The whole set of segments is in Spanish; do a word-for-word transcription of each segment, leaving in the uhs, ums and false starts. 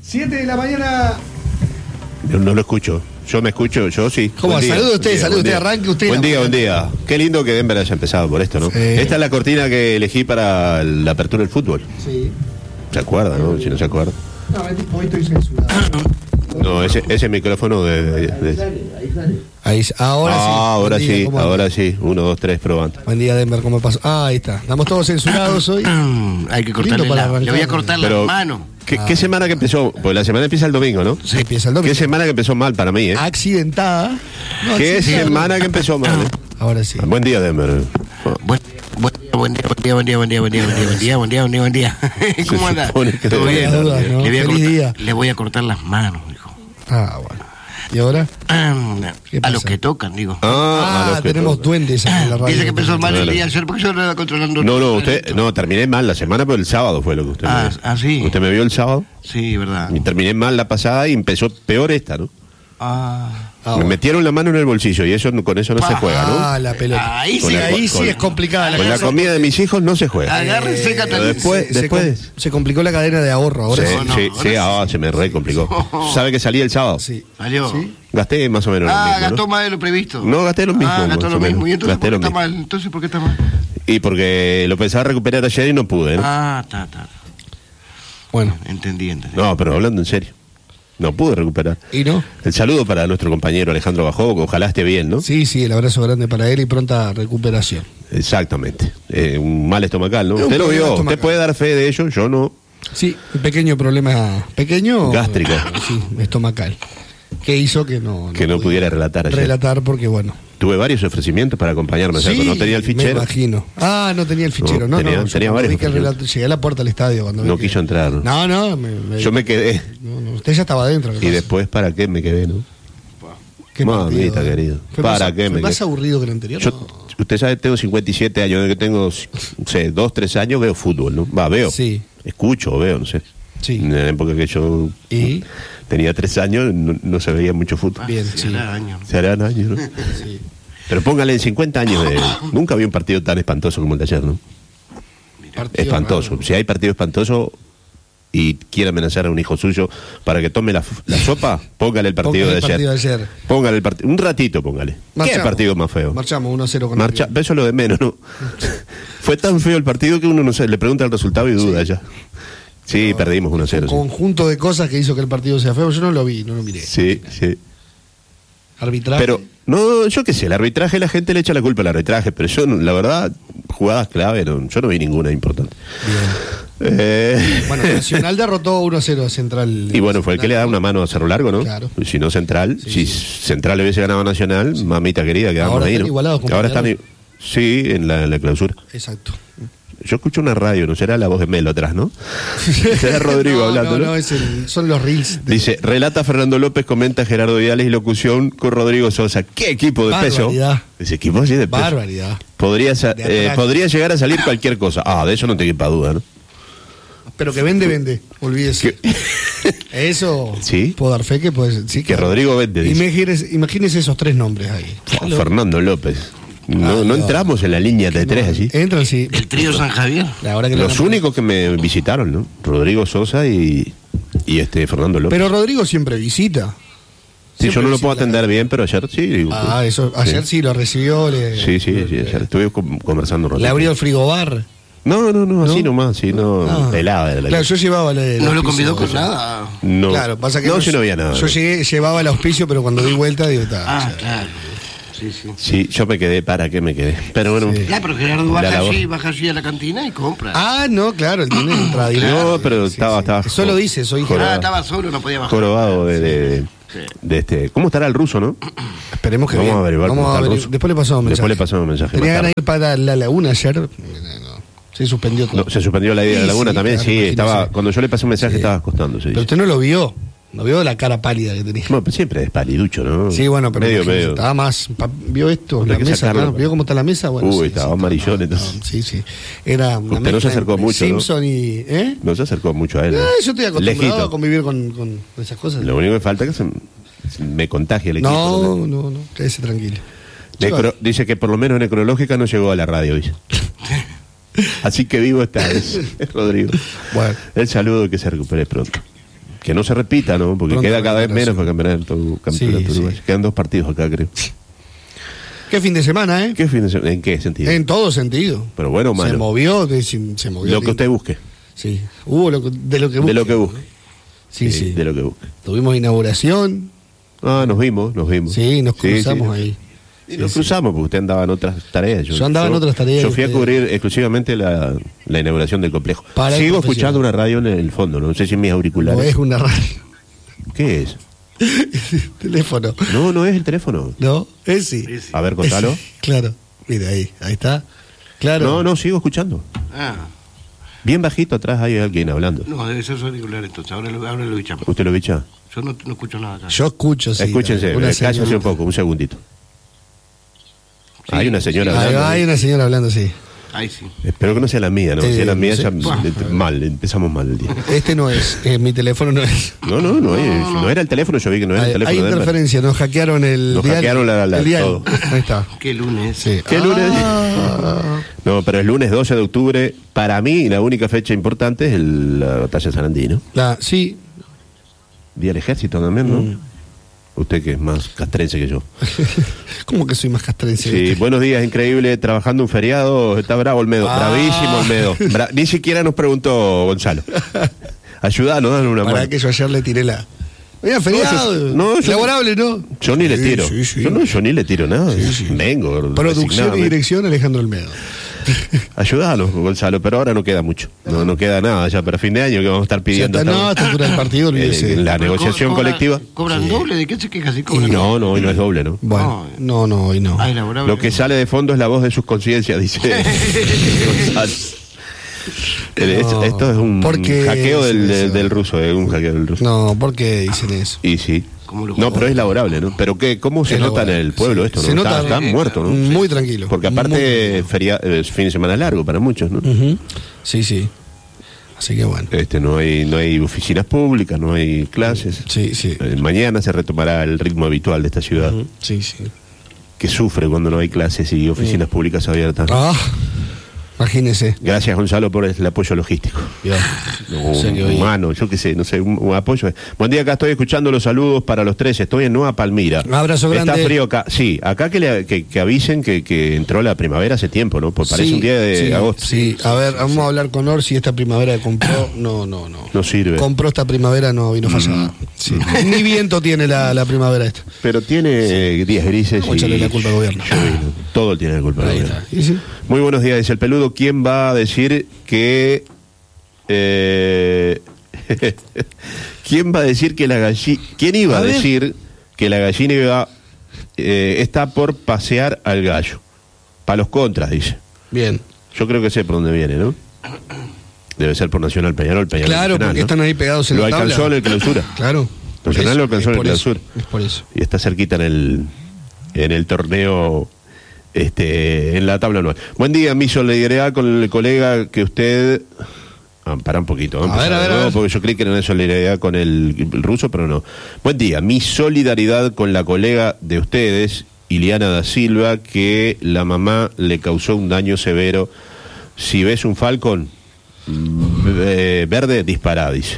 siete de la mañana. Yo no lo escucho. Yo me escucho, yo sí. ¿Cómo? Salude usted, salude usted, arranque usted. Buen día, buen día. Qué lindo que Denver haya empezado por esto, ¿no? Sí. Esta es la cortina que elegí para la apertura del fútbol. Sí. ¿Se acuerda, no? Si no se acuerda. No, hoy estoy censurado. No, ese, ese micrófono de... de, de... Ahí, ahora ah, sí. ahora Buen día, sí, ¿cómo ahora anda? sí. Uno, dos, tres, probando. Buen día, Denver, ¿cómo pasó? Ah, ahí está. Estamos todos censurados hoy. Hay que cortarle Lindo para la, arrancar. le voy a cortar Pero, las manos. ¿qué, Ah. ¿Qué semana que empezó? Pues la semana empieza el domingo, ¿no? Sí, empieza el domingo. ¿Qué semana que empezó mal para mí, eh? Accidentada. No, ¿Qué accidentada. semana que empezó mal, eh? Ahora sí. Buen día, Denver. Buen, buen, buen día, buen día, buen día, buen día, buen día, buen día, buen día, buen día, buen día, buen día. ¿Cómo Se anda? supone que ¿Todo debería bien? duda, ¿no? Le voy a Feliz cortar, día. le voy a cortar las manos, hijo. Ah, bueno. ¿Y ahora? Ah, ¿Qué a pasa? los que tocan, digo. Ah, a Ah, los que tenemos tocan. duendes aquí en la radio. Dice que empezó mal el Claro. día ayer porque yo no estaba controlando. No, no, usted, no, terminé mal la semana, pero el sábado fue lo que usted Ah, me vio. ah, sí. Usted me vio el sábado Sí, verdad. y terminé mal la pasada y empezó peor esta, ¿no? Ah, Ah, me bueno. metieron la mano en el bolsillo y eso con eso no se Pa. juega, ¿no? Ah, la pelota. Ahí Con sí, la- ahí con- sí es complicada la Con la cosa. comida de mis hijos no se juega. Agárrense, Pero Catalina. después, se, se después. com- se complicó la cadena de ahorro ahora Sí, sí. no, sí, ahora sí, sí. ah, se me re complicó. ¿Sabe que salí el sábado? Sí. Salió. Sí. Gasté más o menos lo Ah, mismo, gastó ¿no? más de lo previsto. No, gasté lo mismo, Ah, gastó más lo o menos. mismo. ¿Y entonces Gasté por qué lo está mismo. mal? Entonces, ¿por qué está mal? Y porque lo pensaba recuperar ayer y no pude, ¿no? Ah, está, está. Bueno, Entendí, entendí. No, pero hablando en serio. No pude recuperar. ¿y no? El saludo para nuestro compañero Alejandro Bajó, que ojalá esté bien, ¿no? Sí, sí, el abrazo grande para él y pronta recuperación. Exactamente. Eh, un mal estomacal, ¿no? Es un Usted lo problema vio, estomacal. usted puede dar fe de ello, yo no. Sí, un pequeño problema, pequeño. Gástrico. Sí, estomacal. Que hizo que no, Que no pudiera relatar ayer. relatar porque, bueno. Tuve varios ofrecimientos para acompañarme, Sí, no tenía el fichero. Me imagino. Ah, no tenía el fichero. No, No, tenía- no. yo tenía cuando varios vi que el ficheros. relato- llegué a la puerta del estadio cuando vi No que- quiso entrar. ¿no? No, no. Me, me- Yo me quedé. no, no, usted ya estaba adentro. ¿qué Y pasa? después, ¿para qué me quedé, no? ¿Qué Mamita, partido, eh? querido. Fue ¿Para más, qué fue me más quedé? aburrido que el anterior. Yo, no. usted sabe, tengo cincuenta y siete años, desde que tengo, no sé, dos, tres años, veo fútbol, ¿no? Va, veo. Sí. Escucho, veo, no sé. Sí. En la época que yo ¿Y? tenía tres años, no, no se veía mucho fútbol. Bien, Sí, sí. hará años. Se harán años, ¿no? Sí. Pero póngale en cincuenta años de... Nunca vi un partido tan espantoso como el de ayer, ¿no? Partido Espantoso. raro. Si hay partido espantoso y quiere amenazar a un hijo suyo para que tome la, la sopa, póngale el partido Póngale de el ayer. partido de ayer. Póngale el partido. Un ratito, póngale. ¿Qué Marchamos. partido más feo? Marchamos uno a cero con Marcha, River. eso es lo de menos, ¿no? Fue tan feo el partido que uno no sé, le pregunta el resultado y duda ya. Sí, perdimos uno a cero. Un Sí. conjunto de cosas que hizo que el partido sea feo. Yo no lo vi, no lo miré. sí, sí. Arbitraje. Pero, no, yo qué sé, el arbitraje, la gente le echa la culpa al arbitraje, pero yo, no- la verdad, jugadas clave, no, yo no vi ninguna importante. Bien. Eh, Bueno, Nacional derrotó uno a cero a Central. y bueno, fue el que le da una mano a Cerro Largo, ¿no? Claro. Si no Central, si Central le hubiese ganado a Nacional, mamita querida, quedamos Ahora ahí, están ¿no? igualados con Ahora están, Peñarol. i- sí, en la, en la clausura. Exacto. Yo escucho una radio, ¿no será la voz de Melo atrás, no? Será Rodrigo no, hablando, no, ¿no? no, es el- son los reels. de- Dice, relata Fernando López, comenta Gerardo Viales y locución con Rodrigo Sosa. ¿Qué equipo de peso? Barbaridad. Ese equipo así de peso. Barbaridad. Podría, sa- De eh, atrás. podría llegar a salir cualquier cosa. Ah, de eso no te quepa duda, ¿no? Pero que vende, vende. Olvídese. Eso. ¿Sí? Puedo dar fe que pues sí. Que Rodrigo vende, dice. Imagínese, imagínese esos tres nombres ahí. Oh, Fernando López. No, Ah, no no. entramos en la línea de tres allí. Entran, sí. El trío San Javier. Ahora que le Los van a- únicos que me visitaron, ¿no? Rodrigo Sosa y, y este Fernando López. Pero Rodrigo siempre visita. sí, yo siempre no lo visita. puedo atender bien, pero ayer sí. digo, Ah, eso. Ayer sí, lo recibió. Le, Sí, sí, sí, ayer estuve con- conversando un rato. Le abrió el frigobar. No, no, no, así ¿No? nomás, sí, no, Ah. pelada. de la Claro, cosa. yo llevaba la, el No lo auspicio. convidó con nada. No, Claro, pasa que no, si no había nada. Yo llegué, llevaba el auspicio, pero cuando di vuelta, digo, está. Ah, o sea, claro. Sí, sí. Sí, yo me quedé, ¿para qué me quedé? Pero bueno, Sí. Ya, pero Gerardo La baja labor. allí, baja allí a la cantina y compra. Ah, no, claro, él tiene entrada no, directa. pero Sí, estaba, sí. estaba Eso lo dice, soy Ah, Gerardo. estaba solo, no podía bajar. jorobado de, de, de, Sí. de este. ¿Cómo estará el ruso, no? Esperemos que Vamos bien. a averiguar Vamos cómo a está el averigu- ruso. Después le pasamos un mensaje. Después le pasamos un mensaje. Tenía más ganas de tarde. ir para la laguna ayer. No, se suspendió todo. No, se suspendió la ida de Sí, la laguna sí, también, claro, sí, imagínese. estaba, cuando yo le pasé un mensaje Sí. estaba acostándose. Pero dice. usted no lo vio. No vio la cara pálida que tenía. Bueno, pues siempre es paliducho, ¿no? Sí, bueno, pero medio, imagínese, medio. estaba más. pa- ¿Vio esto? Hay La que mesa, sacarlo. claro. ¿Vio cómo está la mesa? Bueno, Uy, sí, estaba sí, amarillón, no, entonces. no, sí, sí. Era una Usted no se mezcla acercó entre mucho, ¿no? Simpson y. ¿Eh? No se acercó mucho a él. Eh, ¿no? yo estoy acostumbrado Lejito. a convivir con, con esas cosas. Lo único que falta es que se, se me contagie el equipo. No, ¿no? no, no, quédese tranquilo. Necro- dice que por lo menos necrológica no llegó a la radio, dice. Así que vivo está, es, es Rodrigo. Bueno. El saludo, que se recupere pronto. que no se repita, ¿no? Porque Pronto queda cada vez recuperación. menos para campeonato, campeonato Sí, uruguayo. sí. Quedan dos partidos acá, creo. Qué fin de semana, ¿eh? ¿Qué fin de semana? ¿En qué sentido? En todo sentido. Pero bueno o Se malo. movió, de- se se movió. Lo que usted busque. Sí. Hubo lo que- de lo que busque. De lo que busque. Sí, sí. De lo que busque. Tuvimos inauguración. Ah, nos vimos, nos vimos. Sí, nos cruzamos sí. ahí. Y Sí, nos sí. cruzamos porque usted andaba en otras tareas. Yo andaba en otras tareas Yo y fui a usted- cubrir exclusivamente la, la inauguración del complejo. Para el Sigo profesional. escuchando una radio en el fondo, no sé si en mis auriculares. No es una radio. ¿Qué es? Teléfono. No, no es el teléfono. ¿No? Es sí. Sí, sí. A ver, contalo. Ese, claro. Mira ahí. Ahí está. Claro. No, no, sigo escuchando. Ah, Bien bajito atrás hay alguien hablando. no, debe ser su auricular entonces. Ahora lo, ahora lo escuchamos. ¿Usted lo bicha? Yo no, no escucho nada acá. Yo escucho, sí. Escúchense, una cállense un señorita. poco, un segundito. Sí, Hay una señora Ahí hablando. va, hay una señora hablando, sí. Ahí sí. Espero que no sea la mía, ¿no? Eh, si es la mía, no sé. ya Buah. eh, mal, empezamos mal el día. Este no es. eh, mi teléfono no es. No, no, no, es- no era el teléfono, yo vi que no era Hay, el teléfono hay de Denver. interferencia. Nos hackearon el Nos diario. hackearon la- la- el diario. todo. Ahí está. ¿Qué lunes? Sí. ¿Qué lunes? Ah. No, pero el lunes doce de octubre, para mí, la única fecha importante es el- la batalla de Sarandí, ¿no? La- sí. Día del Ejército también, ¿no? Mm. Usted que es más castrense que yo. ¿Cómo que soy más castrense? Sí, buenos días, increíble, trabajando un feriado, está bravo Olmedo, Ah. bravísimo Olmedo. Bra- Ni siquiera nos preguntó Gonzalo. Ayudanos, danos una Para mano. que yo ayer le tiré la. Oiga, feriado. yo- no, yo- laborable, ¿no? Yo ni le Sí, tiro. sí, sí. Yo, no, yo ni le tiro nada. Sí, sí. Vengo. Producción y resignadamente. dirección, Alejandro Olmedo. Ayudanos, Gonzalo, pero ahora no queda mucho. No, no queda nada ya, pero a fin de año que vamos a estar Ya pidiendo. está, no, hasta- a esta altura del partido, Eh, olvídese. la Pero negociación co- cobra- colectiva. ¿Cobran doble? ¿De qué se queja si cobran doble? No, no, hoy no es doble, ¿no? Bueno, no, no, hoy no. Ah, elaborable. Lo que sale de fondo es la voz de sus conciencias, dice Gonzalo. El- es- No, Esto es un porque hackeo del, dicen del, eso. del ruso, es un hackeo del ruso. No, ¿por qué dicen eso? Y sí. ¿Cómo lo No, pero es laborable, ¿no? Pero qué, ¿cómo se Es nota en laborable, el pueblo sí. esto? Se ¿no? nota- Está, está muerto, ¿no? Muy tranquilo. Porque Muy aparte tranquilo. feria, es fin de semana largo para muchos, ¿no? Ujú. Sí, sí. Así que bueno. Este, no hay no hay oficinas públicas, no hay clases. Sí, sí. Eh, mañana se retomará el ritmo habitual de esta ciudad, Ujú. Sí, sí. que sufre cuando no hay clases y oficinas públicas abiertas. Ah, imagínese. Gracias, Gonzalo, por el apoyo logístico. Ya. Un- Se que oí. humano, yo qué sé, no sé, un, un apoyo. Buen día, acá estoy escuchando los saludos para los tres. Estoy en Nueva Palmira. Un abrazo grande. Está frío acá. Sí, acá que, le- que, que avisen que, que entró la primavera hace tiempo, ¿no? Pues parece Sí, un día de sí, agosto. Sí, a ver, vamos a hablar con Orsi. Esta primavera que compró, no, no, no. No sirve. Compró esta primavera, no vino fallada. Sí. Ni viento tiene la, la primavera esta. Pero tiene eh, días grises Vamos a y echarle la culpa al gobierno. llovizna. Todo tiene la culpa al Ahí gobierno. está. ¿Y sí? Muy buenos días, dice el peludo. ¿Quién va a decir que... eh, ¿Quién va a decir que la gallina... ¿Quién iba a, A ver. decir que la gallina iba, eh, está por pasear al gallo? Para los contras, dice. Bien. Yo creo que sé por dónde viene, ¿no? Debe ser por Nacional Peñarol. Peñarol Claro, Nacional, porque ¿no? están ahí pegados en Lo la tabla. alcanzó en el clausura. Claro. Por Nacional eso, lo alcanzó es en el por eso, clausura. Es por eso. Y está cerquita en el en el torneo, este en la tabla anual. Buen día, mi solidaridad con el colega que usted... Ah, para un poquito, vamos A ver, empezar a de ver, a nuevo, ver. porque yo creí que era una solidaridad con el, el ruso, pero no. Buen día, mi solidaridad con la colega de ustedes, Iliana da Silva, que la mamá le causó un daño severo. Si ves un Falcon mm, eh, verde, dispará, dice.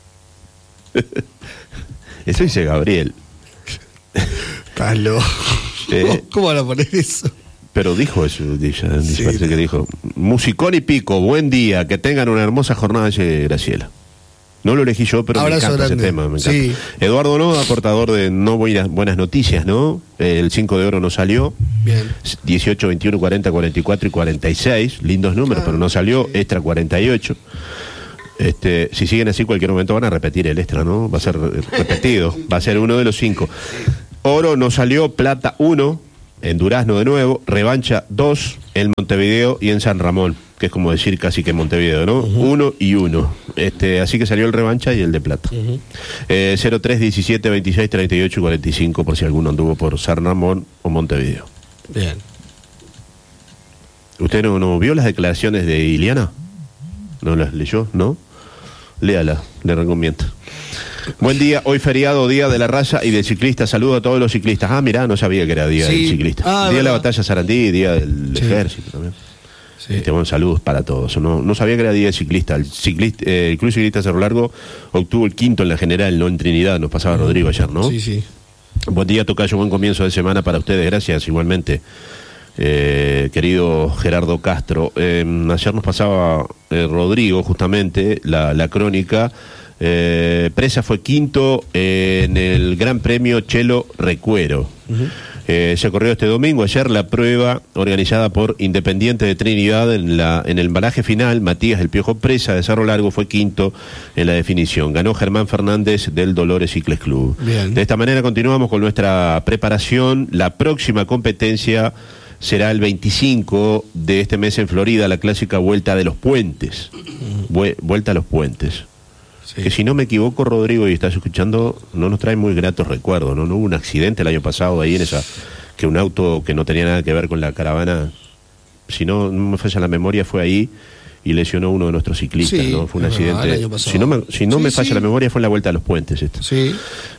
Eso dice Gabriel. Estás loco. Eh. ¿Cómo van a poner eso? Pero dijo eso, ella, Sí. parece que dijo. Musicón y pico, buen día, que tengan una hermosa jornada, dice Graciela. No lo elegí yo, pero Abrazo me encanta grande. ese tema. Me encanta. Sí. Eduardo No, aportador de No Buenas, buenas Noticias, ¿no? El cinco de oro no salió. Bien. dieciocho, veintiuno, cuarenta, cuarenta y cuatro y cuarenta y seis. Lindos números, pero no salió. Extra cuarenta y ocho. Este, si siguen así, cualquier momento van a repetir el extra, ¿no? Va a ser eh, repetido. Va a ser uno de los cinco. Oro no salió, plata uno. En Durazno de nuevo, revancha dos en Montevideo y en San Ramón, que es como decir casi que Montevideo, ¿no? Uno y uno. Este, así que salió el revancha y el de plata. eh, cero tres, diecisiete, veintiséis, treinta y ocho y cuarenta y cinco, por si alguno anduvo por San Ramón o Montevideo. Bien. ¿Usted no, no vio las declaraciones de Iliana? ¿No las leyó? ¿No? Léala, le recomiendo. Buen día, hoy feriado, día de la raza y del ciclista. Saludo a todos los ciclistas. Ah, mirá, no sabía que era día Sí. del ciclista. Ah, día de la verdad. batalla Sarandí, día del Sí. ejército también. Sí. Este, bueno, saludos para todos. No, no sabía que era día de ciclista. El, ciclista, eh, el Club Ciclista Cerro Largo obtuvo el quinto en la general, no en Trinidad. Nos pasaba Rodrigo ayer, ¿no? Sí, sí. Buen día, tocayo, buen comienzo de semana para ustedes. Gracias, igualmente. Eh, querido Gerardo Castro, eh, ayer nos pasaba eh, Rodrigo justamente la, la crónica. eh, Presa fue quinto en el Gran Premio Chelo Recuero. uh-huh. eh, se corrió este domingo, ayer, la prueba organizada por Independiente de Trinidad. En, la, en el embalaje final, Matías El Piojo Presa de Cerro Largo fue quinto en la definición. Ganó Germán Fernández del Dolores Cicles Club. Bien. De esta manera continuamos con nuestra preparación. La próxima competencia será el veinticinco de este mes en Florida, la clásica Vuelta de los Puentes. Vuelta a los Puentes. Sí. Que si no me equivoco, Rodrigo, y estás escuchando, no nos trae muy gratos recuerdos, ¿no? No hubo un accidente el año pasado ahí en esa, que un auto que no tenía nada que ver con la caravana, si no, no me falla la memoria, fue ahí y lesionó a uno de nuestros ciclistas, sí, ¿no? Fue un accidente. Si no me, si no sí, me falla sí. la memoria, fue en la Vuelta a los Puentes esto. Sí.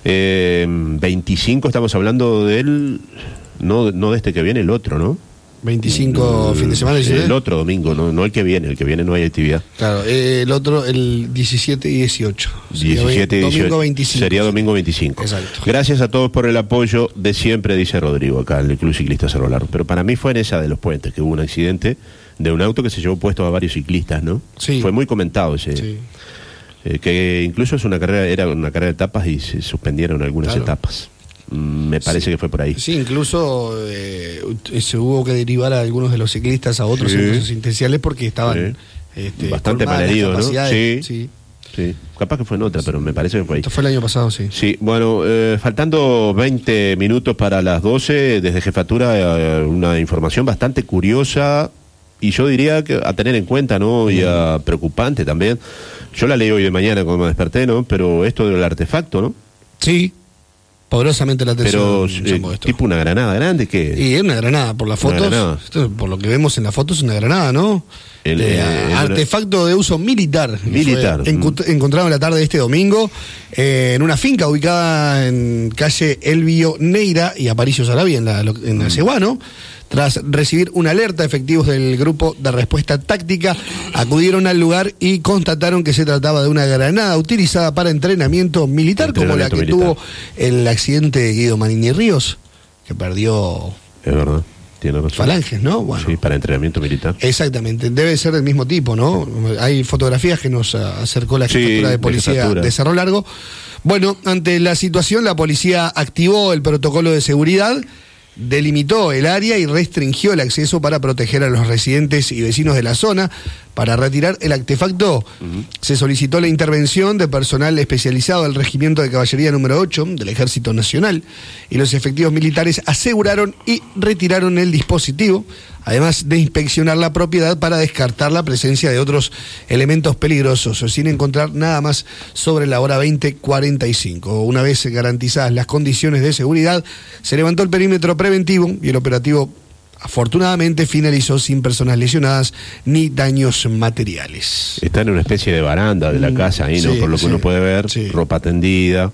Eh, veinticinco, estamos hablando de él. No, no de este que viene, el otro, ¿no? veinticinco el, fin de semana. El otro domingo, no, no el que viene, el que viene no hay actividad. Claro, eh, el otro, el diecisiete y dieciocho. diecisiete y dieciocho. Domingo veinticinco. Sería domingo veinticinco. Exacto. Gracias a todos por el apoyo de siempre, dice Rodrigo, acá en el Club Ciclista Cerro Largo. Pero para mí fue en esa de los Puentes, que hubo un accidente de un auto que se llevó puesto a varios ciclistas, ¿no? Sí. Fue muy comentado ese. Sí. Eh, que incluso es una carrera, era una carrera de etapas y se suspendieron algunas claro. etapas. Me parece sí. que fue por ahí. Sí, incluso eh, se hubo que derivar a algunos de los ciclistas a otros sí. centros asistenciales porque estaban sí. este, bastante malheridos, ¿no? Sí. sí. Sí, capaz que fue en otra, pero me parece que fue ahí. Esto fue el año pasado, sí. Sí, bueno, eh, faltando veinte minutos para las doce, desde Jefatura, eh, una información bastante curiosa y yo diría que a tener en cuenta, ¿no? Y a preocupante también. Yo la leí hoy de mañana cuando me desperté, ¿no? Pero esto del artefacto, ¿no? Sí. Poderosamente la atención. Pero eh, tipo una granada grande, ¿qué? Y es una granada, por las fotos, esto, por lo que vemos en la foto es una granada, ¿no? El, de, eh, artefacto una... de uso militar. Militar. Fue encont- encontrado en la tarde de este domingo eh, en una finca ubicada en calle Elvio Neira y Aparicio Sarabia, en la, en la Ceguano. Tras recibir una alerta, efectivos del grupo de respuesta táctica acudieron al lugar y constataron que se trataba de una granada utilizada para entrenamiento militar, entrenamiento como la que militar. tuvo el accidente de Guido Manini Ríos, que perdió es verdad, tiene razón. falanges, ¿no? Bueno, sí, para entrenamiento militar. Exactamente, debe ser del mismo tipo, ¿no? Hay fotografías que nos acercó la jefatura sí, de policía de, jefatura. de Cerro Largo. Bueno, ante la situación, la policía activó el protocolo de seguridad, delimitó el área y restringió el acceso para proteger a los residentes y vecinos de la zona. Para retirar el artefacto, uh-huh. se solicitó la intervención de personal especializado del Regimiento de Caballería número ocho del Ejército Nacional y los efectivos militares aseguraron y retiraron el dispositivo, además de inspeccionar la propiedad para descartar la presencia de otros elementos peligrosos, sin encontrar nada más sobre la hora veinte cuarenta y cinco. Una vez garantizadas las condiciones de seguridad, se levantó el perímetro preventivo y el operativo afortunadamente finalizó sin personas lesionadas ni daños materiales. Está en una especie de baranda de la casa ahí, ¿no? Sí, Por lo que sí, uno puede ver, sí. ropa tendida.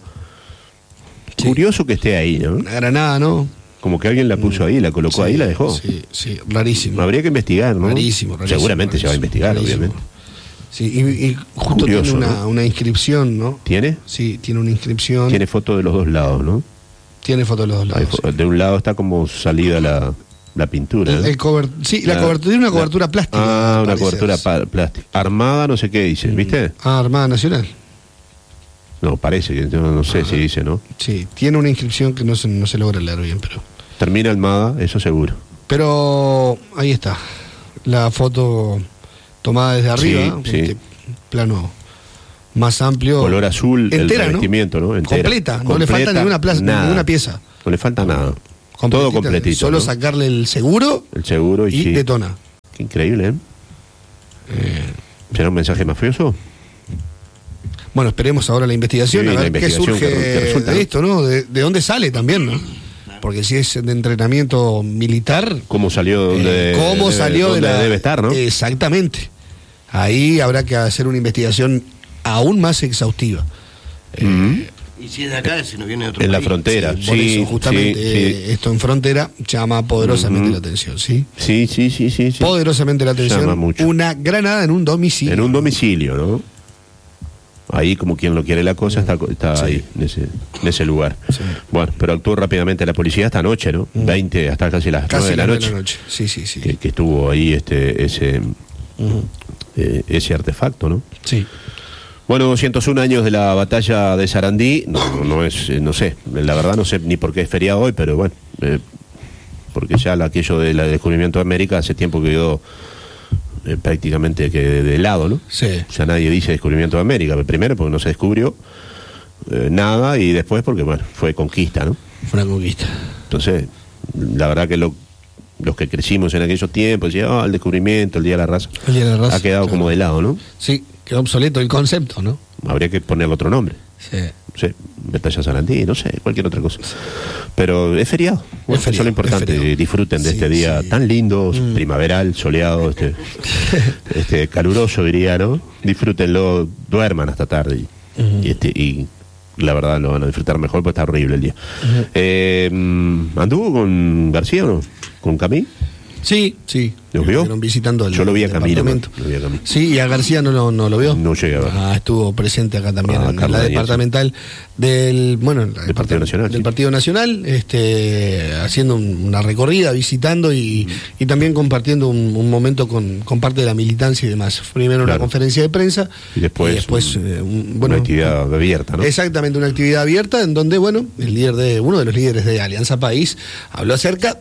Sí. Curioso que esté ahí, ¿no? Una granada, ¿no? Como que alguien la puso ahí, la colocó sí, ahí y la dejó. Sí, sí, rarísimo. Habría que investigar, ¿no? Rarísimo, rarísimo. Seguramente rarísimo, se va a investigar, rarísimo. obviamente. Sí, y, y justo Curioso, tiene una, ¿no? una inscripción, ¿no? ¿Tiene? Sí, tiene una inscripción. Tiene foto de los dos lados, ¿no? Tiene foto de los dos lados. Sí. De un lado está como salida la... La pintura, el, ¿no? el cover, sí, la, la cobertura, tiene una cobertura la, plástica. Ah, una cobertura pa- plástica. Armada, no sé qué dice, ¿viste? Ah, Armada Nacional. No, parece que, no, no sé Ajá. si dice, ¿no? Sí, tiene una inscripción que no se, no se logra leer bien, pero... Termina Armada, eso seguro. Pero ahí está, la foto tomada desde arriba, sí, sí. Este plano más amplio. Color azul, entera, el revestimiento, ¿no? ¿no? Entera. Completa, no Completa, le falta ninguna, plaza, ninguna pieza. No le falta nada. Todo completito. Solo ¿no? sacarle el seguro, el seguro y, y sí. detona. Qué increíble, ¿eh? eh ¿Será un mensaje mafioso? Bueno, esperemos ahora la investigación, sí, a ver qué surge que, que resulta, de ¿no? esto, ¿no? De, de dónde sale también, ¿no? Porque si es de entrenamiento militar... ¿Cómo salió de donde, eh, ¿Cómo debe, salió donde de la, debe estar, no? Exactamente. Ahí habrá que hacer una investigación aún más exhaustiva. Uh-huh. Eh, Y si es de acá, si no viene de otro En país. la frontera, Sí, por sí, eso, justamente, sí, eh, sí. esto en frontera llama poderosamente Ujú. la atención, ¿sí? Sí, sí, sí, sí, sí. Poderosamente la Llama atención. mucho. Una granada en un domicilio. En un domicilio, ¿no? Ahí, como quien lo quiere la cosa, está, está Sí. ahí, en ese, en ese lugar. Sí. Bueno, pero actuó rápidamente la policía esta noche, ¿no? Mm. veinte, hasta casi las Casi nueve de la las noche. nueve de la noche. Sí, sí, sí. Que, que estuvo ahí este ese Ujú. eh, ese artefacto, ¿no? Sí. Bueno, doscientos uno años de la batalla de Sarandí, no, no es, eh, no sé, la verdad no sé ni por qué es feriado hoy, pero bueno, eh, porque ya la- aquello del descubrimiento de América hace tiempo que quedó eh, prácticamente que de, de lado, ¿no? Sí. Ya nadie dice descubrimiento de América, primero porque no se descubrió eh, nada y después porque, bueno, fue conquista, ¿no? Fue una conquista. Entonces, la verdad que lo- los que crecimos en aquellos tiempos, decían, ah, el descubrimiento, el Día de la Raza, El Día de la Raza, ha quedado claro. como de lado, ¿no? Sí, quedó obsoleto el concepto, ¿no? Habría que ponerle otro nombre. Sí. No sé, Batalla Sarandí, no sé, cualquier otra cosa. Pero es feriado. Bueno, Es feriado, eso es lo importante. es feriado. Disfruten de Sí, este día sí. tan lindo, Mm. primaveral, soleado, este, este caluroso, diría, ¿no? Disfrútenlo, duerman hasta tarde. Y, Ujú. y este, y la verdad lo van a disfrutar mejor porque está horrible el día. Ujú. Eh, mm, ¿Anduvo con García o no? ¿Con Camí? Sí, sí. ¿Lo vio? Estuvieron visitando el Yo lo vi a Camí, departamento. nomás, lo vi a Camí. Sí, y a García no lo, no lo vio. No llegué a ver. Ah, estuvo presente acá también Ah, en Carlos la Daniel, departamental del, bueno, en la Del Partido departam- Nacional, del sí. Partido Nacional, este, haciendo un- una recorrida, visitando y, y también compartiendo un, un momento con, con parte de la militancia y demás. Primero una Claro. conferencia de prensa Y después, un- un- eh, un- bueno, una actividad abierta, ¿no? Exactamente, una actividad abierta en donde, bueno, el líder de, uno de los líderes de Alianza País habló acerca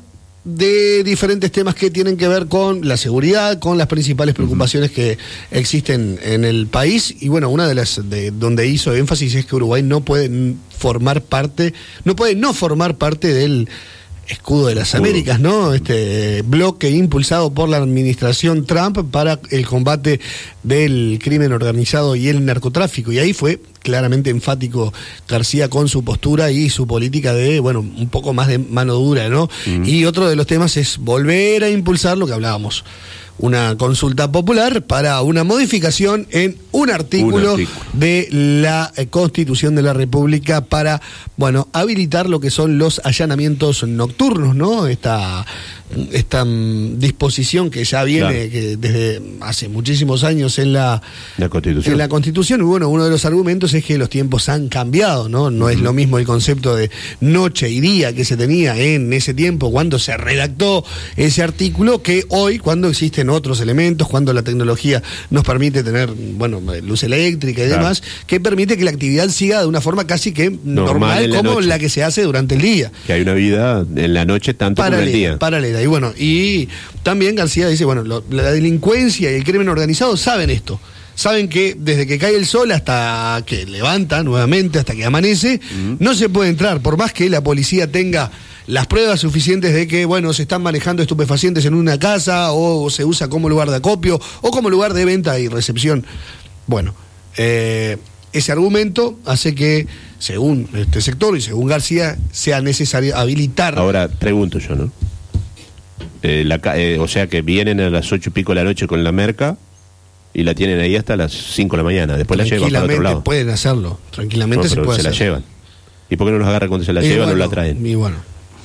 de diferentes temas que tienen que ver con la seguridad, con las principales preocupaciones que existen en el país. Y bueno, una de las de donde hizo énfasis es que Uruguay no puede formar parte, no puede no formar parte del escudo de las Escudo. Américas, ¿no? Este bloque impulsado por la administración Trump para el combate del crimen organizado y el narcotráfico. Y ahí fue claramente enfático García con su postura y su política de, bueno, un poco más de mano dura, ¿no? Ujú. Y otro de los temas es volver a impulsar lo que hablábamos. Una consulta popular para una modificación en un artículo, Un artículo. de la eh, Constitución de la República para, bueno, habilitar lo que son los allanamientos nocturnos, ¿no? Esta, esta mm, disposición que ya viene Claro. que desde hace muchísimos años en la, La Constitución. en la Constitución. Y bueno, uno de los argumentos es que los tiempos han cambiado, ¿no? No es lo mismo el concepto de noche y día que se tenía en ese tiempo cuando se redactó ese artículo que hoy cuando existen otros elementos, cuando la tecnología nos permite tener, bueno, luz eléctrica y Claro. demás, que permite que la actividad siga de una forma casi que normal, Normal en la como noche. la que se hace durante el día. Que hay una vida en la noche tanto como en el Paralela, día. paralela. Y bueno, y también García dice, bueno, lo- la delincuencia y el crimen organizado saben esto. Saben que desde que cae el sol hasta que levanta nuevamente, hasta que amanece, no se puede entrar, por más que la policía tenga las pruebas suficientes de que, bueno, se están manejando estupefacientes en una casa o se usa como lugar de acopio o como lugar de venta y recepción. Bueno, eh, ese argumento hace que, según este sector y según García, sea necesario habilitar. Ahora, pregunto yo, ¿no? Eh, la ca- eh, o sea que vienen a las ocho y pico de la noche con la merca y la tienen ahí hasta las cinco de la mañana. Después la llevan para otro Tranquilamente lado. pueden hacerlo, tranquilamente No, se pero puede se la hacer. llevan. ¿Y por qué no los agarran cuando se la Y llevan o bueno, la traen? Y bueno,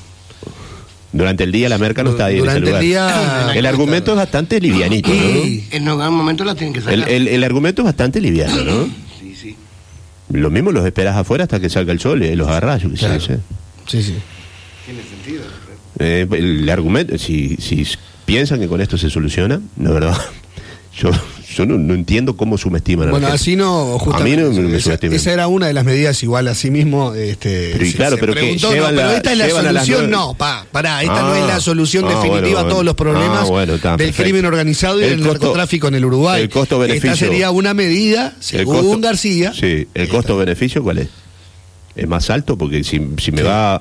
Durante el día la merca no está ahí en ese durante lugar. el día. El argumento es bastante livianito, ¿no? Y- En algún momento la tienen que sacar. El, el- el argumento es bastante liviano, ¿no? Sí, sí. Lo mismo los esperás afuera hasta que salga el sol y los agarrás, yo qué sé, Claro. no sé. Sí, sí. Tiene sentido. Eh, el argumento, si, si piensan que con esto se soluciona, la verdad, yo, yo no, no entiendo cómo subestiman a Bueno, la gente. así no, justamente. A mí no me- me esa, subestiman. esa era una de las medidas, igual así mismo. Este, Pero y se- claro, se pero que preguntó, llevan no, pero la- esta es la llevan a las solución. nueve. No, pa, pará, esta Ah, no es la solución ah, definitiva bueno, a todos bueno. los problemas Ah, bueno, está, del perfecto. crimen organizado y El del costo- narcotráfico en el Uruguay. el costo-beneficio. Esta sería una medida, El según costo- García. Sí, el costo-beneficio, ¿cuál es? ¿Es más alto? Porque si, si me Sí. va...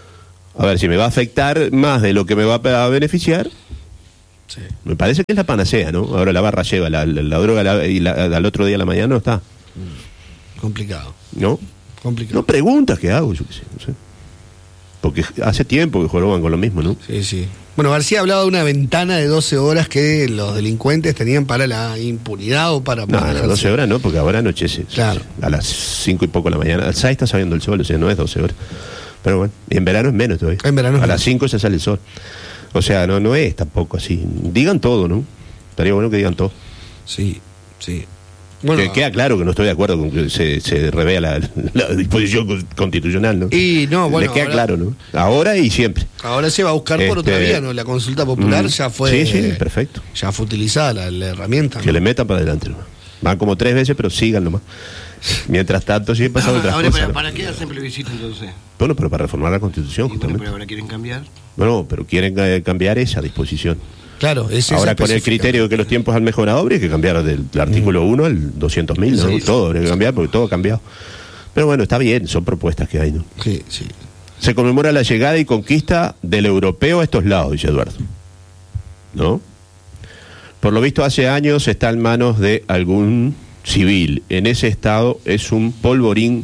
A ver, si me va a afectar más de lo que me va a beneficiar, Sí. me parece que es la panacea, ¿no? Ahora la barra lleva la, la- la droga la- y la- al otro día a la mañana no está, Complicado, ¿no? complicado. No preguntas qué hago, yo qué sé, no sé. Porque hace tiempo que joroban con lo mismo, ¿no? Sí, sí. Bueno, García hablaba de una ventana de doce horas que los delincuentes tenían para la impunidad o para... No, a las doce horas no, porque ahora anochece. Claro. A las cinco y poco de la mañana. Al seis está saliendo el sol, o sea, no es doce horas. Pero bueno, y en verano es menos todavía. En verano es A menos. las cinco ya sale el sol. O sea, no, no es tampoco así. Digan todo, ¿no? Estaría bueno que digan todo. Sí, sí. Bueno, que queda claro que no estoy de acuerdo con que se, se revea la, la disposición constitucional, ¿no? y no, bueno, Les queda ahora, claro, ¿no? Ahora y siempre. ahora se va a buscar por otra Este, vía, ¿no? La consulta popular Mm, ya fue... Sí, sí, perfecto. Ya fue utilizada la, la herramienta, ¿no? Que le metan para adelante, ¿no? Van como tres veces, pero sigan nomás. Mientras tanto, siguen pasando Ah, otras ahora, cosas. ¿para, ¿no? ¿para qué hacen plebiscito entonces? Bueno, pero para reformar la Constitución, Y bueno, justamente. pero ahora quieren cambiar. Bueno, pero quieren eh, cambiar esa disposición. Claro, es Ahora esa con el específica. criterio de que los tiempos han mejorado, habría que cambiar del, del artículo uno al doscientos mil, ¿no? Sí, sí. Todo habría que cambiar porque todo ha cambiado. Pero bueno, está bien, son propuestas que hay, ¿no? Sí, sí. Se conmemora la llegada y conquista del europeo a estos lados, dice Eduardo. ¿No? Por lo visto, hace años está en manos de algún civil. En ese estado es un polvorín.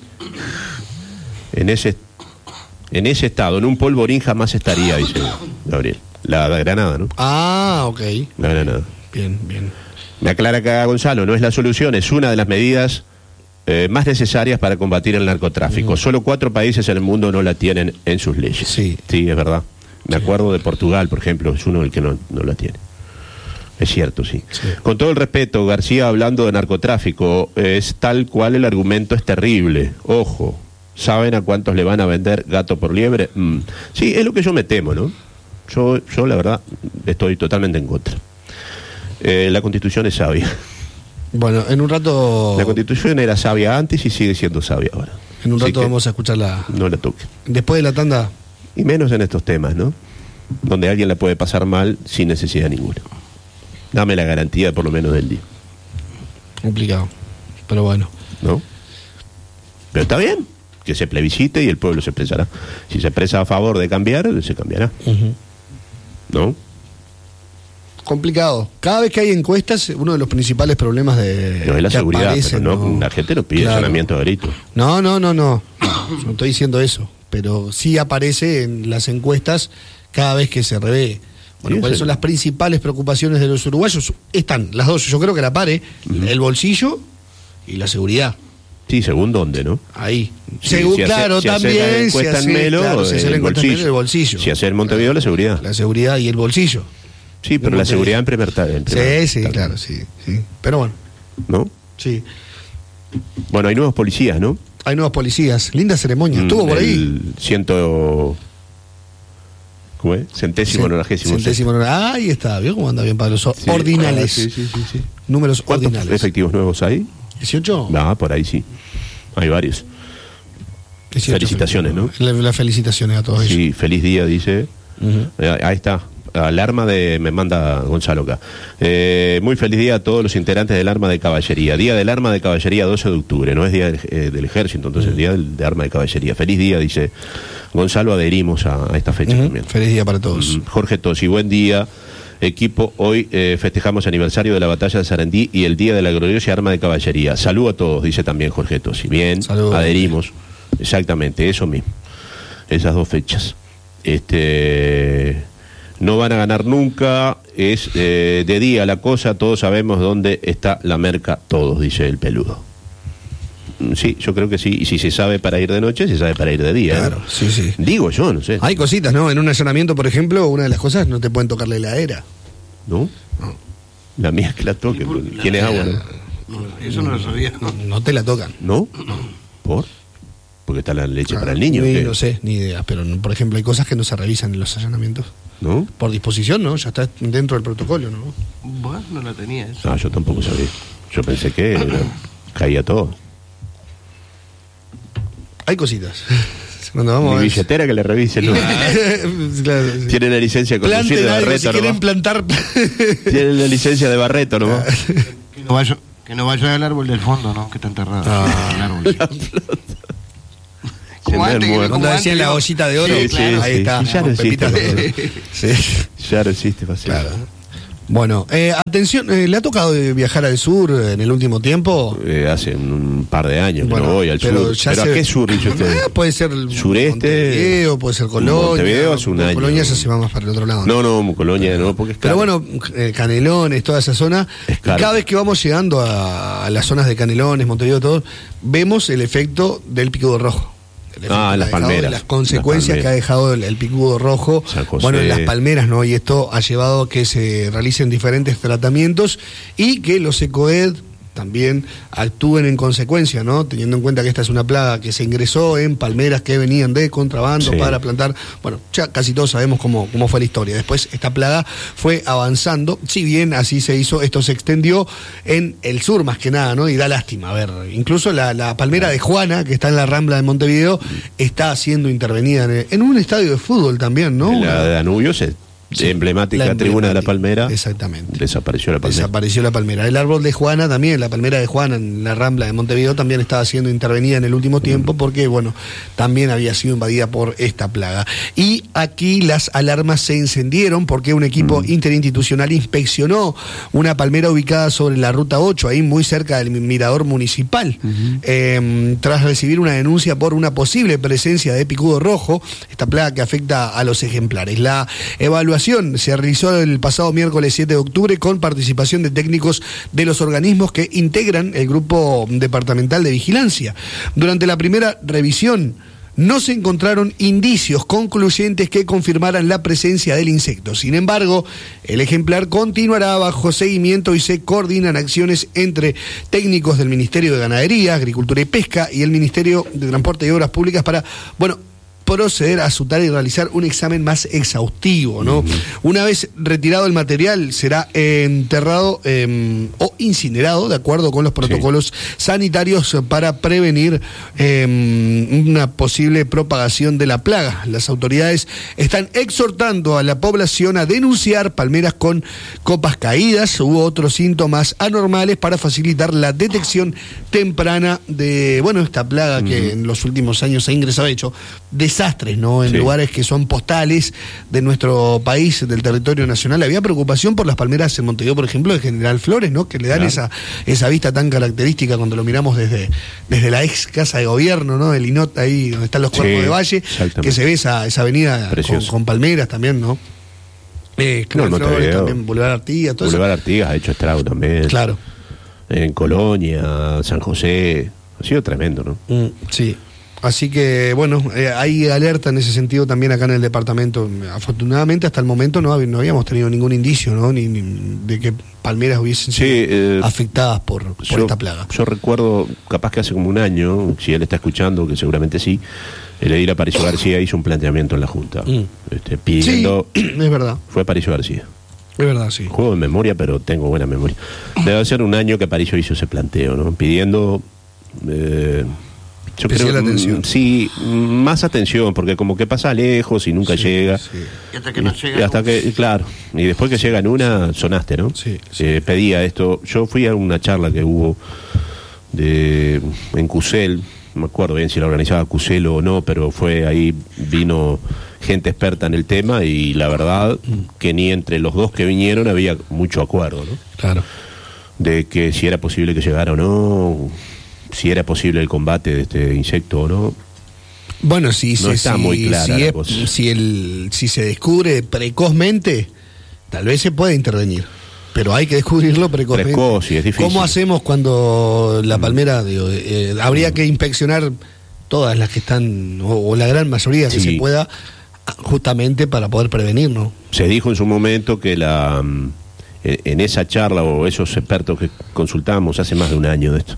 En ese, en ese estado, en un polvorín jamás estaría, dice Gabriel. La, la Granada, ¿no? Ah, ok. La Granada. Bien, bien. Me aclara acá Gonzalo, no es la solución, es una de las medidas eh, más necesarias para combatir el narcotráfico. Solo cuatro países en el mundo no la tienen en sus leyes. Sí. Sí, es verdad. Me acuerdo de Portugal, por ejemplo, es uno del que no, no la tiene. Es cierto, sí. Sí. Con todo el respeto, García hablando de narcotráfico, eh, es tal cual el argumento es terrible. Ojo, ¿saben a cuántos le van a vender gato por liebre? Mm. Sí, es lo que yo me temo, ¿no? Yo, yo la verdad, estoy totalmente en contra. Eh, la Constitución es sabia. Bueno, en un rato... La Constitución era sabia antes y sigue siendo sabia ahora. En un Así rato que vamos a escucharla. no la toque. Después de la tanda... Y menos en estos temas, ¿no? Donde alguien la puede pasar mal sin necesidad ninguna. Dame la garantía por lo menos del día, Complicado. Pero bueno. ¿no? Pero está bien, que se plebiscite y el pueblo se expresará. Si se expresa a favor de cambiar, se cambiará, ¿no? Complicado. Cada vez que hay encuestas, uno de los principales problemas de... No es la que seguridad, aparecen, pero no, la gente no pide Claro. allanamiento de gritos. No, no, no, no. No estoy diciendo eso. Pero sí aparece en las encuestas cada vez que se revé. Bueno, Sí, ¿cuáles sí. son las principales preocupaciones de los uruguayos? Están las dos, yo creo que la pare, el bolsillo y la seguridad. Sí, según dónde, ¿no? Ahí. Sí, Según, si hace- claro, si hace también. la encuesta si en hace- Melo, claro, si hace la el encuesta en bolsillo. Melo, el bolsillo. Si hace en Montevideo, la seguridad. La seguridad y el bolsillo. Sí, pero la seguridad en primer ta- en primer- Sí, sí, claro, sí, sí. Pero bueno, ¿no? sí. Bueno, hay nuevos policías, ¿no? Hay nuevos policías. Linda ceremonia. Mm, Estuvo por ahí. El ciento... ¿Cómo es? Centésimo, Cen- nonagésimo. Centésimo nona- Ahí está, ¿vio cómo anda bien para los Sí. ordinales? Ah, sí, sí, sí, sí. Números ¿Cuántos ordinales. efectivos nuevos hay? ¿dieciocho? Ah, por ahí sí. Hay varios. dieciocho, felicitaciones, ¿no? La- Las felicitaciones a todos ellos. Sí, feliz día, dice. Ujú. Eh, ahí está. Alarma de. Me manda Gonzalo acá. Eh, muy feliz día a todos los integrantes del Arma de Caballería. Día del Arma de Caballería, doce de octubre. No es día del, eh, del Ejército, entonces, día del de Arma de Caballería. Feliz día, dice Gonzalo. Adherimos a, a esta fecha Ujú. también. Feliz día para todos. Mm, Jorge Tosi, buen día. Equipo, hoy eh, festejamos aniversario de la batalla de Sarandí y el día de la gloriosa Arma de Caballería. Salud a todos, dice también Jorge Tosi. Bien, Salud. adherimos. Exactamente, eso mismo. Esas dos fechas. Este, no van a ganar nunca, es eh, de día la cosa, todos sabemos dónde está la merca, todos, dice el peludo. Mm, Sí, yo creo que sí. Y si se sabe para ir de noche, se sabe para ir de día. ¿eh? Claro, sí, sí. Digo yo, no sé. Hay cositas, ¿no? En un allanamiento, por ejemplo, una de las cosas no te pueden tocar la heladera. ¿No? La mía es que la toque. ¿Quién es agua? ¿No? No, eso no lo sabía. No, no te la tocan. ¿No? ¿Por? Porque está la leche para el niño. Ni- ¿qué? no sé, ni idea. Pero, por ejemplo, hay cosas que no se revisan en los allanamientos. ¿No? Por disposición, ¿no? Ya está dentro del protocolo, ¿no? Bueno, no la tenía eso. Ah, yo tampoco sabía. Yo pensé que era- caía todo. Hay cositas. Cuando vamos Mi a ver. billetera que le revisen. ¿no? Claro, sí. Tiene la licencia de conducir Planten de algo, si Barreto quieren nomás. plantar. Tiene la licencia de Barreto nomás. Que no vaya, que no vaya al árbol del fondo, ¿no? Que está enterrado. Ah. El árbol. Se Como me antes, muere. como Cuando antes, decían la digo. ollita de oro, Sí, sí, ahí sí. está. Y ya no con existe. pepitas de oro. Sí. Ya no existe fácil. Claro. Bueno, eh, atención, eh, ¿le ha tocado viajar al sur en el último tiempo? Eh, hace un par de años Bueno, que no voy al pero sur. ya ¿Pero se- a qué sur dice usted? Eh, puede ser el Sureste. Montevideo, puede ser Colonia. Montevideo hace un año. Colonia ya se va más para el otro lado. No, no, Colonia no, porque es Pero caro. bueno, eh, Canelones, toda esa zona, Es caro. cada vez que vamos llegando a, a las zonas de Canelones, Montevideo, todo, vemos el efecto del picudo rojo. El efecto Ah, que en las ha dejado, palmeras. Las consecuencias Las que ha dejado el, el picudo rojo, San José. bueno, en las palmeras, ¿no? Y esto ha llevado a que se realicen diferentes tratamientos y que los ECOED también actúen en consecuencia, ¿no? Teniendo en cuenta que esta es una plaga que se ingresó en palmeras que venían de contrabando Sí. para plantar. Bueno, ya casi todos sabemos cómo, cómo fue la historia. Después esta plaga fue avanzando, si bien así se hizo, esto se extendió en el sur más que nada, ¿no? Y da lástima, a ver, incluso la, la palmera de Juana, que está en la Rambla de Montevideo, está siendo intervenida en, en un estadio de fútbol también, ¿no? En la Una- de Danubio, se, Sí, emblemática la tribuna de la emblemática, Palmera. exactamente. Desapareció la Palmera. Desapareció la palmera. El árbol de Juana también, la palmera de Juana en la Rambla de Montevideo también estaba siendo intervenida en el último tiempo porque, bueno, también había sido invadida por esta plaga. Y aquí las alarmas se encendieron porque un equipo interinstitucional inspeccionó una palmera ubicada sobre la ruta ocho, ahí muy cerca del mirador municipal, eh, tras recibir una denuncia por una posible presencia de picudo rojo, esta plaga que afecta a los ejemplares. La evaluación se realizó el pasado miércoles siete de octubre con participación de técnicos de los organismos que integran el grupo departamental de vigilancia. Durante la primera revisión no se encontraron indicios concluyentes que confirmaran la presencia del insecto. Sin embargo, el ejemplar continuará bajo seguimiento y se coordinan acciones entre técnicos del Ministerio de Ganadería, Agricultura y Pesca y el Ministerio de Transporte y Obras Públicas para, bueno, proceder a su tarea y realizar un examen más exhaustivo, ¿no? Uh-huh. Una vez retirado el material, será eh, enterrado eh, o incinerado, de acuerdo con los protocolos sí. sanitarios para prevenir eh, una posible propagación de la plaga. Las autoridades están exhortando a la población a denunciar palmeras con copas caídas u otros síntomas anormales para facilitar la detección temprana de, bueno, esta plaga uh-huh. que en los últimos años ha ingresado, de hecho, de desastres, ¿no? En sí. lugares que son postales de nuestro país, del territorio nacional. Había preocupación por las palmeras en Montevideo, por ejemplo, de General Flores, ¿no? Que le dan claro. esa, esa vista tan característica cuando lo miramos desde, desde la ex casa de gobierno, ¿no? El Inot, ahí donde están los cuerpos sí, de Valle, que se ve esa, esa avenida con, con palmeras también, ¿no? Eh, no, Flores, también Boulevard Artigas, todo Boulevard eso. Artigas ha hecho estrago también. Claro. En Colonia, San José, ha sido tremendo, ¿no? Mm, sí. Así que, bueno, eh, hay alerta en ese sentido también acá en el departamento. Afortunadamente, hasta el momento no, hab- no habíamos tenido ningún indicio, ¿no? Ni, ni de que palmeras hubiesen sido sí, eh, afectadas por, por yo, esta plaga. Yo recuerdo, capaz que hace como un año, si él está escuchando, que seguramente sí, el edil Aparicio García hizo un planteamiento en la Junta, mm. este, pidiendo... Sí, es verdad. Fue Aparicio García. Es verdad, sí. Juego de memoria, pero tengo buena memoria. Debe ser un año que Aparicio hizo ese planteo, ¿no? Pidiendo... Eh, Yo Especial creo, atención. Sí, más atención, porque como que pasa lejos y nunca sí, llega. Sí. Y hasta que no llega. Y hasta que, claro, y después que llega en una, sonaste, ¿no? Sí, sí. Eh, pedía esto. Yo fui a una charla que hubo de en Cusel, no me acuerdo bien si la organizaba Cusel o no, pero fue ahí, vino gente experta en el tema y la verdad mm. que ni entre los dos que vinieron había mucho acuerdo, ¿no? Claro. De que si era posible que llegara o no, si era posible el combate de este insecto o no. Bueno, si, no si, está si, muy clara si, la es, cosa. si, el, si se descubre precozmente, tal vez se puede intervenir. Pero hay que descubrirlo precozmente. Precoz, sí, es difícil. ¿Cómo hacemos cuando la palmera, digo, eh, habría que inspeccionar todas las que están, o, o la gran mayoría que sí. se pueda, justamente para poder prevenir, ¿no? Se dijo en su momento que la... en esa charla o esos expertos que consultamos hace más de un año de esto,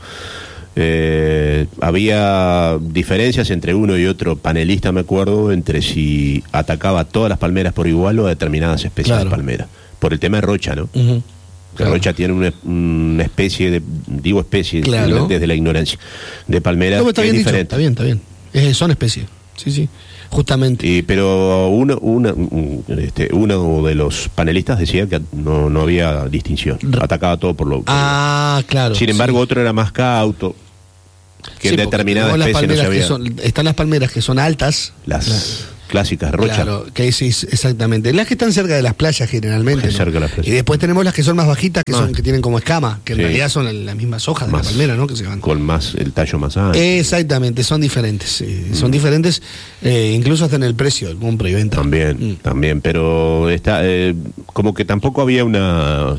eh, había diferencias entre uno y otro panelista, me acuerdo, entre si atacaba a todas las palmeras por igual o a determinadas especies claro. de palmeras, por el tema de rocha, ¿no? Uh-huh. La claro. rocha tiene una, una especie de, digo especie, claro. desde la ignorancia, de palmeras no, está que bien es diferente. Dicho, está bien, está bien. Es, son especies, sí, sí. Justamente. Y, pero uno, una, este, uno de los panelistas decía que no, no había distinción. Atacaba todo por lo. Por ah, lo. claro. Sin embargo, sí. otro era más cauto. Que sí, en determinada especie no sabía. Son, están las palmeras que son altas. Las, las, clásicas, Rocha. Claro, que sí, exactamente. Las que están cerca de las playas generalmente. ¿no? Cerca de las playas. Y después tenemos las que son más bajitas, que Ah. son que tienen como escama, que en Sí. realidad son las mismas hojas Más- de la palmera, ¿no? Que se van. Con más, el tallo más ancho. Exactamente, son diferentes. sí, Son Mm. diferentes, eh, incluso hasta en el precio, el compra y venta. También, Mm. también, pero está eh, como que tampoco había una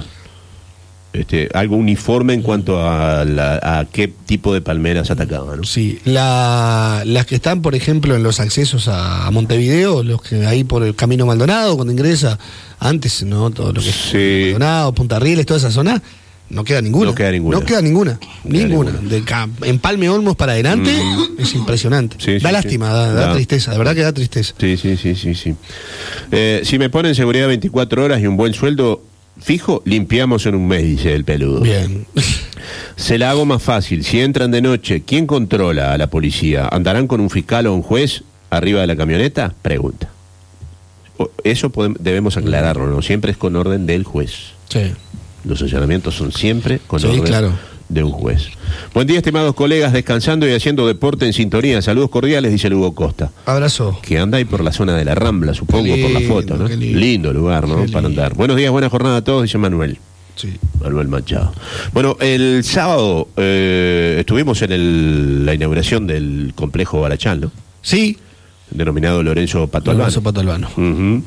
este, algo uniforme en cuanto a, la- a qué tipo de palmeras atacaban, ¿no? Sí, la, las que están, por ejemplo, en los accesos a, a Montevideo, los que ahí por el Camino Maldonado, cuando ingresa, antes, ¿no? Todo lo que es Sí. Maldonado, Punta Rieles, toda esa zona, no queda ninguna. No queda ninguna. No queda ninguna. queda ninguna. ninguna. De ca- Empalme Olmos para adelante Mm. es impresionante. Sí, da sí, lástima, sí. da, da Da. tristeza, de verdad que da tristeza. Sí, sí, sí, sí, sí. Eh, si me ponen seguridad veinticuatro horas y un buen sueldo fijo, limpiamos en un mes, dice el peludo. Bien. Se la hago más fácil. Si entran de noche, ¿quién controla a la policía? ¿Andarán con un fiscal o un juez arriba de la camioneta? Pregunta. O- Eso podem- debemos aclararlo, ¿no? Siempre es con orden del juez. Sí. Los allanamientos son siempre con Sí, orden claro. de un juez. Buen día, estimados colegas, descansando y haciendo deporte en sintonía. Saludos cordiales, dice Lugo Costa. Abrazo. Que anda ahí por la zona de la Rambla, supongo, Qué por la lindo, foto, ¿no? qué lindo. Lindo lugar, ¿no? Qué Para lindo. andar. Buenos días, buena jornada a todos, dice Manuel. Sí. Manuel Machado. Bueno, el sábado eh, estuvimos en el- la inauguración del complejo Barachal, ¿no? Sí. Denominado Lorenzo Pato Albano. Abrazo, Pato Albano. Ujú.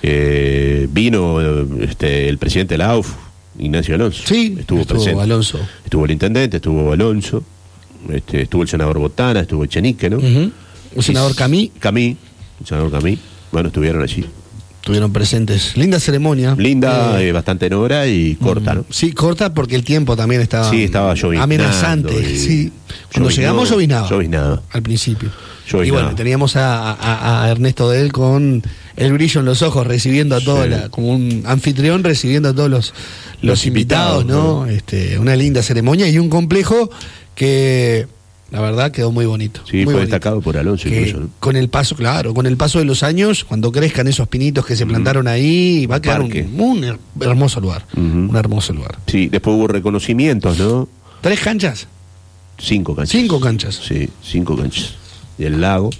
Eh, vino eh, este, el presidente de la A U F, Ignacio Alonso. Sí, estuvo, estuvo presente. Alonso. Estuvo el intendente, estuvo Alonso, este, estuvo el senador Botana, estuvo Echenique, ¿no? Ujú. El senador Y- Camí Camí, el senador Camí. Bueno, estuvieron allí. estuvieron presentes. Linda ceremonia. Linda, Eh, eh, bastante en hora y corta, ¿no? Sí, corta porque el tiempo también estaba, Sí, estaba lloviznando amenazante. y- Sí. Cuando lloviznó, llegamos lloviznaba. lloviznaba. Al principio. Lloviznaba. Y bueno, teníamos a, a- a Ernesto Del con el brillo en los ojos, recibiendo a todos, Sí. la- como un anfitrión, recibiendo a todos los, los, Los invitados, invitados, ¿no? Este, una linda ceremonia y un complejo que la verdad quedó muy bonito. Sí, muy fue bonito. destacado por Alonso Que incluso, ¿no? con el paso, claro, con el paso de los años, cuando crezcan esos pinitos que se plantaron ahí, va a quedar un, parque. un her- hermoso lugar. Ujú. Un hermoso lugar. Sí, después hubo reconocimientos, ¿no? ¿Tres canchas? Cinco canchas. Cinco canchas. Sí, cinco canchas. Y el lago,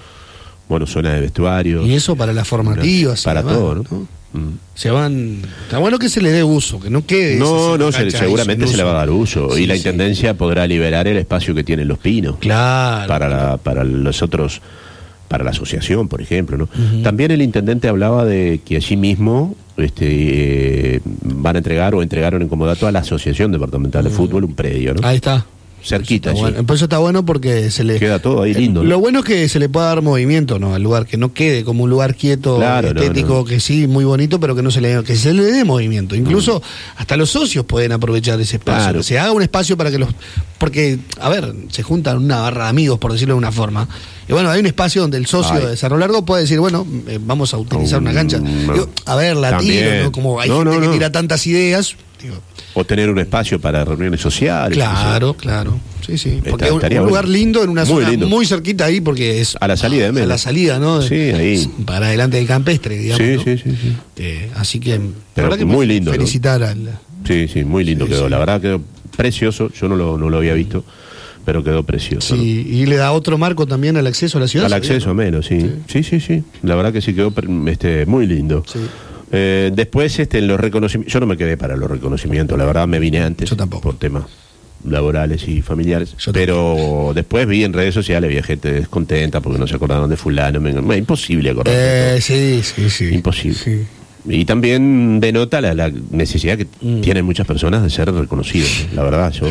bueno, zona de vestuario. Y eso para las formativas. y Para demás, todo, ¿no? Mm. Se van. Está bueno que se le dé uso, que no quede. No, esas no, se- canchas ahí seguramente sin se le uso. va a dar uso. Sí, y la sí. intendencia podrá liberar el espacio que tienen los pinos. Claro. Para, la- para los otros, para la asociación, por ejemplo, ¿no? Ujú. También el intendente hablaba de que allí mismo este, eh, van a entregar o entregaron en comodato a la Asociación Departamental de Fútbol un predio, ¿no? Ahí está. Cerquita, Está allí. bueno. Por eso está bueno porque se le. Queda todo ahí lindo, ¿no? Lo bueno es que se le pueda dar movimiento, ¿no? Al lugar, que no quede como un lugar quieto, Claro, no, estético, no. que sí, muy bonito, pero que no se le que se le dé movimiento. Incluso hasta los socios pueden aprovechar ese espacio. Claro. Que se haga un espacio para que los. Porque, a ver, se juntan una barra de amigos, por decirlo de una forma. Y bueno, hay un espacio donde el socio Ay. de Cerro Largo puede decir, bueno, eh, vamos a utilizar una cancha. Mm, Digo, a ver, la también. tiro, ¿no? Como hay No, gente no, que no. tira tantas ideas. Digo, O tener un espacio para reuniones sociales. claro, claro. Sí, sí. Está- Porque un, estaría un bueno. lugar lindo en una Muy zona lindo. muy cerquita ahí, porque es. A la salida de A Melo. la salida, ¿no? Sí, ahí. Para adelante del campestre, digamos. Sí, ¿no? sí, sí, sí. Eh, así que. la Pero verdad que muy lindo, ¿no? Felicitar al. Sí, sí, muy lindo Sí, quedó. sí. La verdad quedó precioso. Yo no lo, no lo había visto, pero quedó precioso. Sí, y le da otro marco también al acceso a la ¿no? ciudad. Al acceso a Melo, sí. Sí, sí, sí. La verdad que sí quedó per- este, muy lindo. Sí. Eh, después, este, en los reconocimientos. Yo no me quedé para los reconocimientos, la verdad me vine antes. Yo tampoco. Por temas laborales y familiares. Yo pero después vi en redes sociales, había gente descontenta porque no se acordaron de Fulano. Me- me- imposible acordarse. de Eh, sí, sí, sí. Imposible. Sí. Y también denota la, la necesidad que Mm. tienen muchas personas de ser reconocidos. La verdad, yo.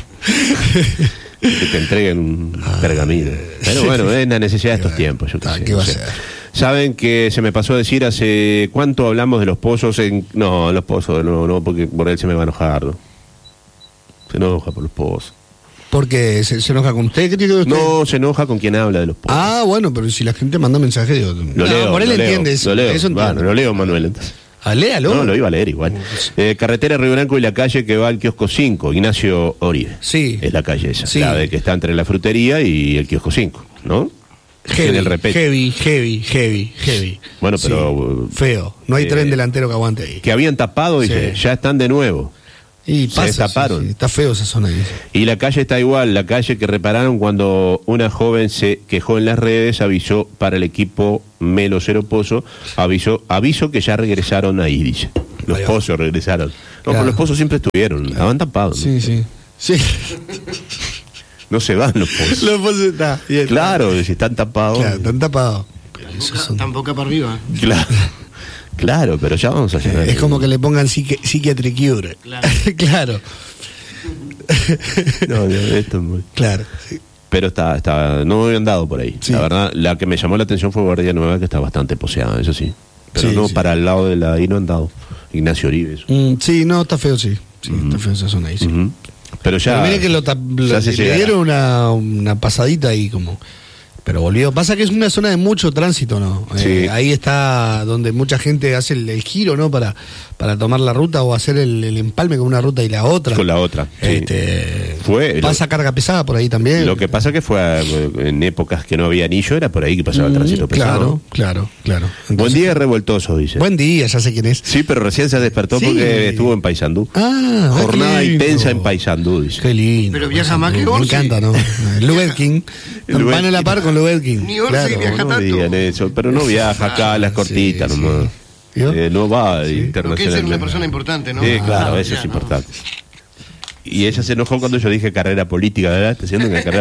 que te entreguen un pergamino. Pero bueno, es la necesidad de estos tiempos. Yo qué Ah, sé, ¿qué no va a sé. ser? Saben que se me pasó a decir hace cuánto hablamos de los pozos en. No, los pozos, no, no, porque por él se me va a enojar. ¿no? Se enoja por los pozos. Porque se, se enoja con usted. ¿Qué tiene que ver usted? No, se enoja con quien habla de los pozos. Ah, bueno, pero si la gente manda mensajes, digo. lo no, leo. por él lo leo, entiende eso. Lo leo. Eso entiende. Bueno, lo leo, Manuel. Entonces. Ah, léalo. No, lo iba a leer igual. Eh, carretera Río Branco y la calle que va al kiosco cinco, Ignacio Oribe. Sí. Es la calle esa, Sí. la de que está entre la frutería y el kiosco cinco, ¿no? Heavy, En el repete. heavy, heavy, heavy, heavy. Bueno, Sí. pero, Feo. No hay eh, tren delantero que aguante ahí. Que habían tapado, dice, Sí. ya están de nuevo. Y se pasa, destaparon. sí, sí, está feo esa zona ahí. Y la calle está igual, la calle que repararon cuando una joven se quejó en las redes, avisó para el equipo Melo Cero Pozo, avisó, aviso que ya regresaron ahí, dice. Los Ahí va. pozos regresaron. No, Claro. pero los pozos siempre estuvieron, estaban tapados. ¿no? Sí, sí. Sí. No se van los pozos. Los pozos está bien. Claro, si están tapados. Claro, están tapados. Tampoco, tampoco para arriba. Claro. Claro, pero ya vamos a llegar. Es como que le pongan psiqui Psychiatric Cure. Claro. Claro. No, no, esto es muy... Claro. Sí. Pero está, está, no me habían dado por ahí. Sí. La verdad, la que me llamó la atención fue Guardia Nueva, que está bastante poseada, eso sí. Pero Sí, no, sí. para el lado de la ahí no han dado. Ignacio Oribe. Eso. Mm, sí, no, está feo, sí. Sí, está feo esa zona ahí, sí. Ujú. Pero ya. Pero mire que lo, tap- lo- ya se le llegará. dieron una, una pasadita ahí como... Pero volvió. Pasa que es una zona de mucho tránsito, ¿no? Sí. Eh, ahí está donde mucha gente hace el, el giro, ¿no? Para, para tomar la ruta o hacer el, el empalme con una ruta y la otra. Con la otra. sí. Este, Fue lo- pasa carga pesada por ahí también. Lo que pasa que fue eh, en épocas que no había anillo, era por ahí que pasaba el Mm, tránsito pesado. Claro, claro, claro. Buen Entonces- día revoltoso, dice. Buen día, ya sé quién es. Sí, pero recién se despertó Sí. porque estuvo en Paysandú. Ah, qué Jornada lindo. intensa en Paysandú, dice. Qué lindo. Pero viaja más que Me Orsi. encanta, ¿no? Lubetkin. Lubetkin. Van a la par con Lubetkin. Ni Orsi Claro. viaja No tanto. digan eso, pero no viaja acá a las cortitas sí, nomás. sí. ¿Vio? Eh, no va Porque él es internacionalmente. una persona importante, ¿no? Sí, claro, Ah, eso ya, es ¿no? importante. Y ella se enojó cuando yo dije carrera política, ¿verdad? Está haciendo una carrera